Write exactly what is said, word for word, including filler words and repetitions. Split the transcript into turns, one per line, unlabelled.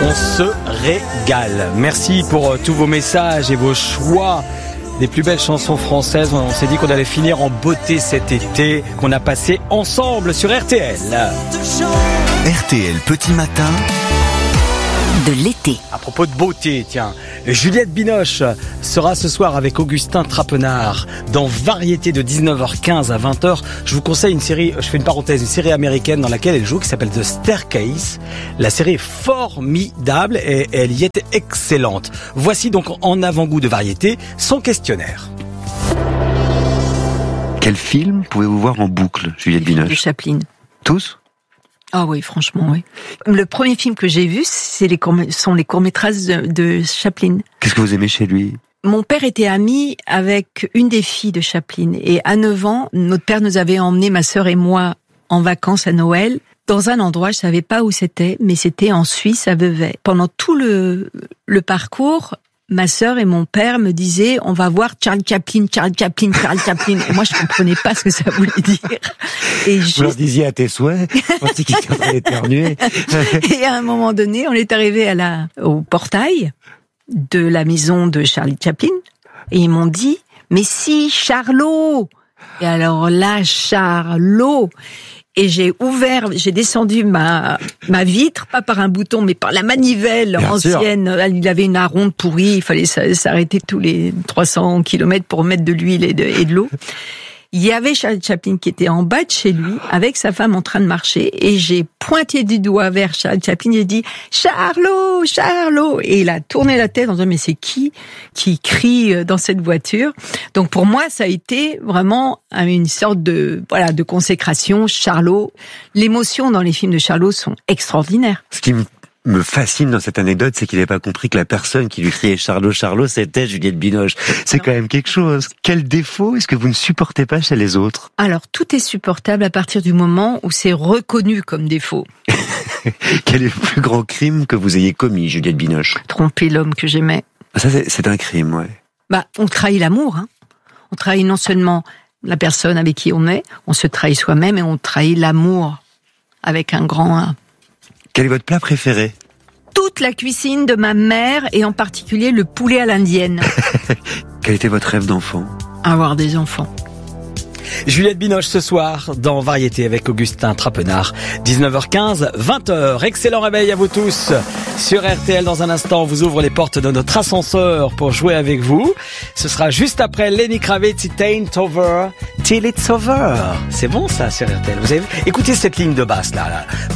on se régale. Merci pour tous vos messages et vos choix des plus belles chansons françaises. On s'est dit qu'on allait finir en beauté cet été qu'on a passé ensemble sur R T L.
R T L Petit Matin
de l'été.
À propos de beauté, tiens, Juliette Binoche sera ce soir avec Augustin Trapenard dans Variété de dix-neuf heures quinze à vingt heures. Je vous conseille une série, je fais une parenthèse, une série américaine dans laquelle elle joue qui s'appelle The Staircase. La série est formidable et elle y était excellente. Voici donc en avant-goût de Variété son questionnaire.
Quel film pouvez-vous voir en boucle, Juliette Binoche ?
De Chaplin.
Tous ?
Ah oui, franchement, oui. Le premier film que j'ai vu, c'est les courts, sont les courts-métrages de, de Chaplin.
Qu'est-ce que vous aimez chez lui ?
Mon père était ami avec une des filles de Chaplin. Et à neuf ans, notre père nous avait emmenés, ma sœur et moi, en vacances à Noël, dans un endroit, je savais pas où c'était, mais c'était en Suisse, à Vevey. Pendant tout le, le parcours, ma sœur et mon père me disaient, on va voir Charlie Chaplin, Charlie Chaplin, Charlie Chaplin. Et moi, je comprenais pas ce que ça voulait dire. Et juste...
Vous leur disiez à tes souhaits, je pensais qu'il était en train d'éternuer.
Et à un moment donné, on est arrivé à la, au portail de la maison de Charlie Chaplin. Et ils m'ont dit, mais si, Charlot! Et alors là, Charlot! Et j'ai ouvert, j'ai descendu ma ma vitre, pas par un bouton, mais par la manivelle Bien ancienne. Sûr. Il avait une aronde pourrie, il fallait s'arrêter tous les trois cents kilomètres pour mettre de l'huile et de, et de l'eau. Il y avait Charlie Chaplin qui était en bas de chez lui, avec sa femme en train de marcher, et j'ai pointé du doigt vers Charlie Chaplin, j'ai dit « Charlot, Charlot !» Et il a tourné la tête en disant « Mais c'est qui qui crie dans cette voiture ?» Donc pour moi, ça a été vraiment une sorte de voilà de consécration, Charlot. L'émotion dans les films de Charlot sont extraordinaires.
Ce qui me me fascine dans cette anecdote, c'est qu'il n'avait pas compris que la personne qui lui criait Charlot, Charlot, c'était Juliette Binoche. C'est non. Quand même quelque chose. Quel défaut est-ce que vous ne supportez pas chez les autres ?
Alors, tout est supportable à partir du moment où c'est reconnu comme défaut.
Quel est le plus grand crime que vous ayez commis, Juliette Binoche ?
Tromper l'homme que j'aimais.
Ça, c'est, c'est un crime, ouais.
Bah, on trahit l'amour, hein. On trahit non seulement la personne avec qui on est, on se trahit soi-même et on trahit l'amour avec un grand A.
Quel est votre plat préféré ?
Toute la cuisine de ma mère et en particulier le poulet à l'indienne.
Quel était votre rêve d'enfant ?
Avoir des enfants.
Juliette Binoche ce soir dans Variété avec Augustin Trapenard. dix-neuf heures quinze, vingt heures. Excellent réveil à vous tous. Sur R T L, dans un instant, on vous ouvre les portes de notre ascenseur pour jouer avec vous. Ce sera juste après Lenny Kravitz, It Ain't Over Till It's Over. C'est bon ça sur R T L. Vous avez écoutez cette ligne de basse là. là.